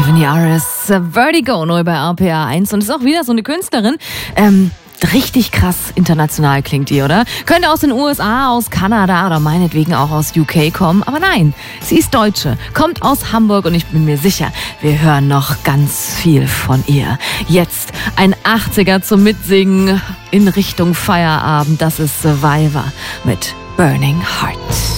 Tiffany Aris, Vertigo, neu bei RPA 1. Und ist auch wieder so eine Künstlerin. Richtig krass international klingt die, oder? Könnte aus den USA, aus Kanada oder meinetwegen auch aus UK kommen. Aber nein, sie ist Deutsche, kommt aus Hamburg und ich bin mir sicher, wir hören noch ganz viel von ihr. Jetzt ein 80er zum Mitsingen in Richtung Feierabend. Das ist Survivor mit Burning Heart.